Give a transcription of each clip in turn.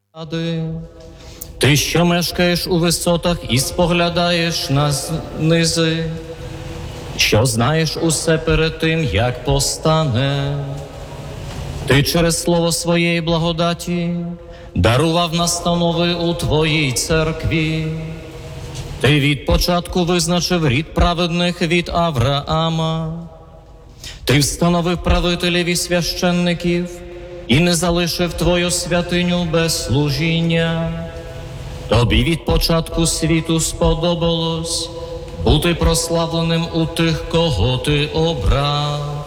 Ти, що мешкаєш у висотах і споглядаєш на низи, що знаєш усе перед тим, як постане. Ти через слово своєї благодаті дарував настанови у Твоїй церкві. Ти від початку визначив рід праведних від Авраама. Ти встановив правителів і священників і не залишив Твою святиню без служіння. Тобі від початку світу сподобалось бути прославленим у тих, кого Ти обрав.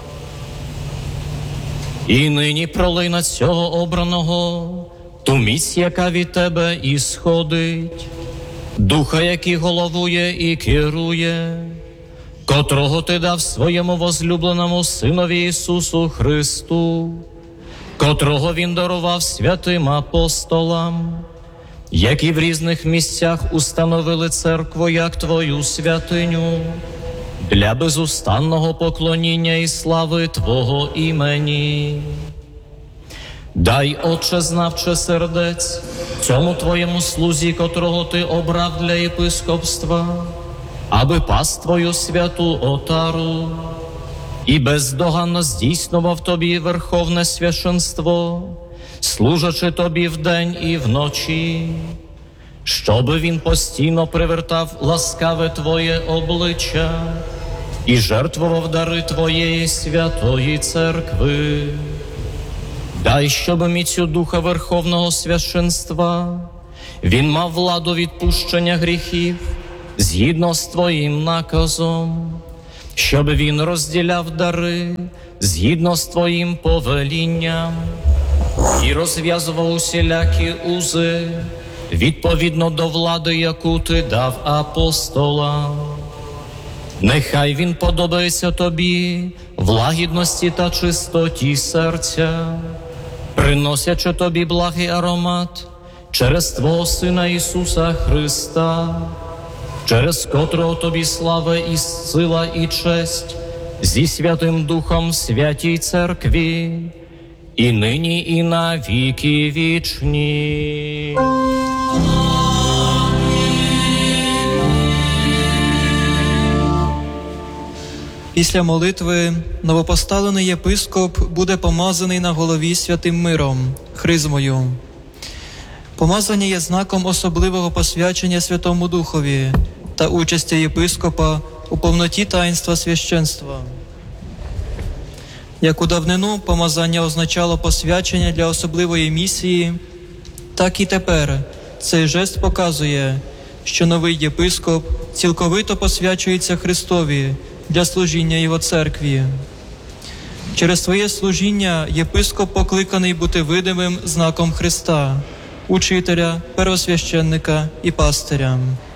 І нині пролий на цього обраного ту міць, яка від Тебе ісходить, Духа, який головує і керує, котрого Ти дав своєму возлюбленому Синові Ісусу Христу, котрого Він дарував святим апостолам, які в різних місцях установили церкву як Твою святиню, для безустанного поклоніння і слави Твого імені. Дай, Отче, знавче сердець, цьому Твоєму слузі, котрого Ти обрав для єпископства, аби пас Твою святу отару і бездоганно здійснював Тобі верховне священство, служачи Тобі вдень і вночі, щоби він постійно привертав ласкаве Твоє обличчя і жертвував дари Твоєї святої церкви. Дай, щоб міцю Духа Верховного Священства він мав владу відпущення гріхів згідно з Твоїм наказом, щоб він розділяв дари згідно з Твоїм повелінням і розв'язував усілякі узи відповідно до влади, яку Ти дав апостолам. Нехай він подобається Тобі в лагідності та чистоті серця, приносячи Тобі благий аромат через Твого Сина Ісуса Христа, через котрого Тобі слава і сила і честь зі Святим Духом в святій церкві, і нині, і на віки вічні. Після молитви новопоставлений єпископ буде помазаний на голові святим миром, хризмою. Помазання є знаком особливого посвячення Святому Духові та участі єпископа у повноті таїнства священства. Як у давнину помазання означало посвячення для особливої місії, так і тепер цей жест показує, що новий єпископ цілковито посвячується Христові для служіння Його церкві. Через своє служіння єпископ покликаний бути видимим знаком Христа, учителя, первосвященника і пастиря.